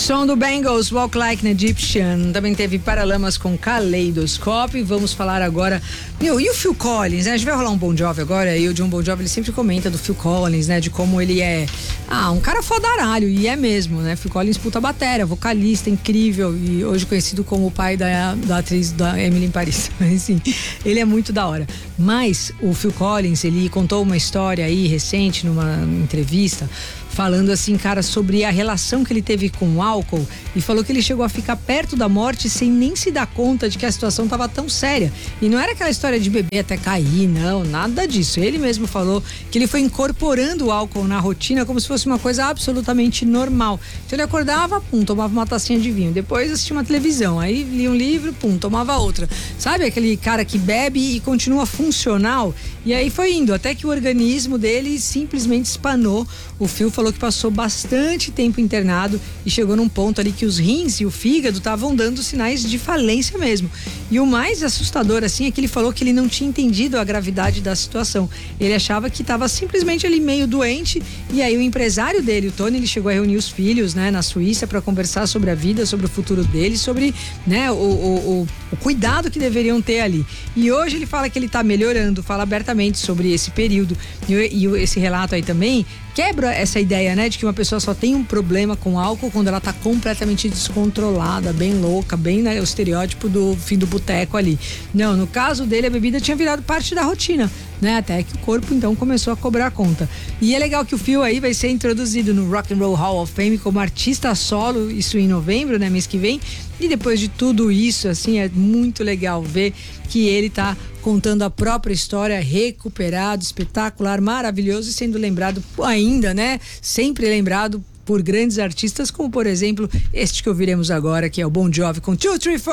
Som do Bangles, Walk Like an Egyptian. Também teve Paralamas com Kaleidoscope. Vamos falar agora. E o Phil Collins, né? A gente vai rolar um Bon Jovi agora. E o John Bon Jovi, ele sempre comenta do Phil Collins, né? De como ele é um cara fodaralho. E é mesmo, né? Phil Collins, puta batera, vocalista incrível. E hoje conhecido como o pai da atriz da Emily in Paris. Assim, ele é muito da hora. Mas o Phil Collins, ele contou uma história aí recente numa entrevista, falando assim, cara, sobre a relação que ele teve com o álcool, e falou que ele chegou a ficar perto da morte sem nem se dar conta de que a situação estava tão séria. E não era aquela história de beber até cair, não, nada disso. Ele mesmo falou que ele foi incorporando o álcool na rotina como se fosse uma coisa absolutamente normal. Então ele acordava, tomava uma tacinha de vinho, depois assistia uma televisão, aí lia um livro, tomava outra. Sabe aquele cara que bebe e continua funcional? E aí foi indo, até que o organismo dele simplesmente espanou. O Phil falou que passou bastante tempo internado e chegou num ponto ali que os rins e o fígado estavam dando sinais de falência mesmo. E o mais assustador assim é que ele falou que ele não tinha entendido a gravidade da situação. Ele achava que estava simplesmente ali meio doente, e aí o empresário dele, o Tony, ele chegou a reunir os filhos, né, na Suíça para conversar sobre a vida, sobre o futuro dele, sobre, né, o cuidado que deveriam ter ali. E hoje ele fala que ele está melhorando, fala abertamente sobre esse período, e esse relato aí também quebra essa ideia, né, de que uma pessoa só tem um problema com álcool quando ela tá completamente descontrolada, bem louca, bem, né, o estereótipo do fim do boteco ali. Não, no caso dele, a bebida tinha virado parte da rotina, né, até que o corpo então começou a cobrar conta. E é legal que o Phil aí vai ser introduzido no Rock and Roll Hall of Fame como artista solo, isso em novembro, né, mês que vem. E depois de tudo isso, assim, é muito legal ver que ele tá contando a própria história, recuperado, espetacular, maravilhoso, e sendo lembrado ainda, né? Sempre lembrado por grandes artistas, como por exemplo este que ouviremos agora, que é o Bon Jovi com 2, 3, 4.